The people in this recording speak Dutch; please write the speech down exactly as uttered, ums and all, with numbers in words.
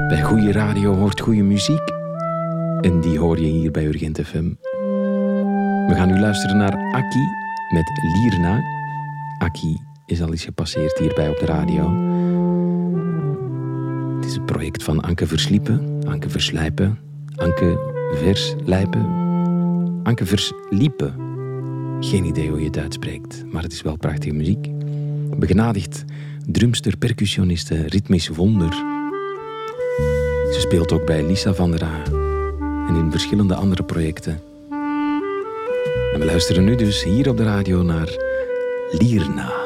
Bij goede radio hoort goede muziek. En die hoor je hier bij Urgent F M. We gaan nu luisteren naar Aki met Lierna. Aki is al eens gepasseerd hierbij op de radio. Het is een project van Anke Versliepen, Anke Verslijpen, Anke Verslijpen, Anke Versliepen. Geen idee hoe je het uitspreekt, maar het is wel prachtige muziek. Begenadigd drumster, percussioniste, ritmisch wonder. Ze speelt ook bij Lisa van der Aa en in verschillende andere projecten. En we luisteren nu dus hier op de radio naar Lierna.